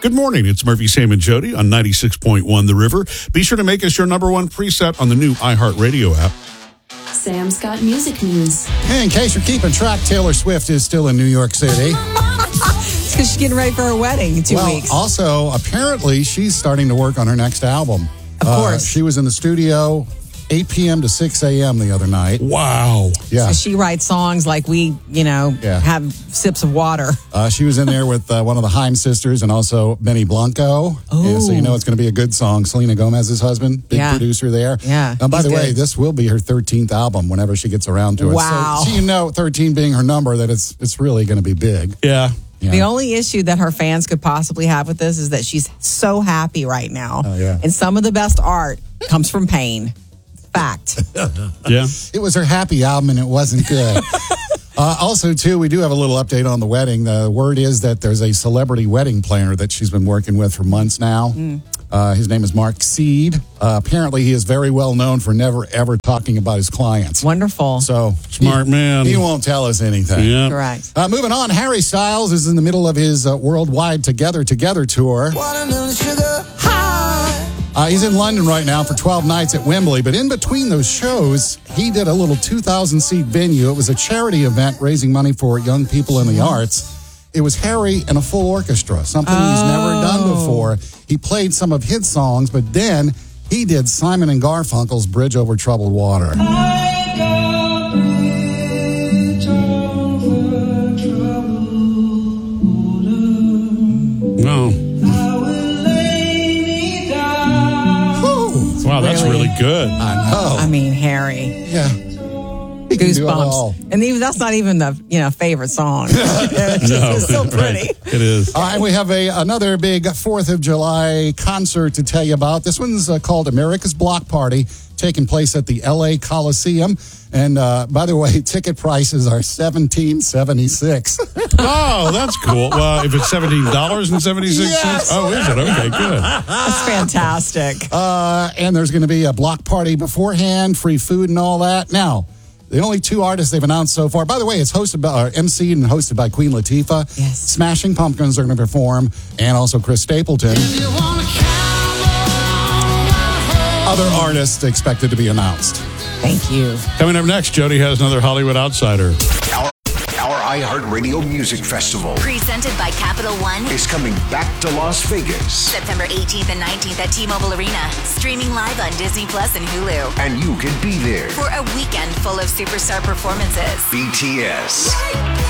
Good morning. It's Murphy, Sam, and Jody on 96.1 The River. Be sure to make us your number one preset on the new iHeartRadio app. Sam's got music news. Hey, in case you're keeping track, Taylor Swift is still in New York City. It's because she's getting ready for her wedding in 2 weeks. Also, apparently, she's starting to work on her next album. Of course. She was in the studio 8 p.m. to 6 a.m. the other night. Wow. Yeah. So she writes songs like we, have sips of water. She was in there with one of the Hines sisters and also Benny Blanco. Oh. Yeah, so you know it's going to be a good song. Selena Gomez's husband, big producer there. Yeah. By the way, good. this will be her 13th album whenever she gets around to it. Wow. So you know, 13 being her number, that it's really going to be big. Yeah. Yeah. The only issue that her fans could possibly have with this is that she's so happy right now. Oh, yeah. And some of the best art comes from pain. Fact. Yeah. It was her happy album and it wasn't good. Also, too, we do have a little update on the wedding. The word is that there's a celebrity wedding planner that she's been working with for months now. His name is Mark Seed. Apparently, he is very well known for never, ever talking about his clients. Wonderful. So Smart man. He won't tell us anything. Yeah. Correct. Moving on, Harry Styles is in the middle of his worldwide Together tour. He's in London right now for 12 nights at Wembley, but in between those shows, he did a little 2,000-seat venue. It was a charity event raising money for young people in the arts. It was Harry and a full orchestra, something he's never done before. He played some of his songs, but then he did Simon and Garfunkel's Bridge Over Troubled Water. No. Wow, that's really good. I know. I mean, Harry. Yeah. He can do it all. Goosebumps. And even that's not even the favorite song. It's so pretty. Right. It is. All right, we have another big 4th of July concert to tell you about. This one's called America's Block Party, taking place at the L.A. Coliseum. And by the way, ticket prices are $17.76. Oh, that's cool. Well, if it's $17.76. Yes. Oh, is it? Okay, good. That's fantastic. And there's going to be a block party beforehand, free food and all that. Now, the only 2 artists they've announced so far, by the way, it's hosted by, emceed and hosted by Queen Latifah. Yes. Smashing Pumpkins are going to perform, and also Chris Stapleton. Other artists expected to be announced. Thank you. Coming up next, Jody has another Hollywood outsider. Our iHeartRadio Music Festival presented by Capital One is coming back to Las Vegas. September 18th and 19th at T-Mobile Arena. Streaming live on Disney Plus and Hulu. And you can be there. For a weekend full of superstar performances. BTS.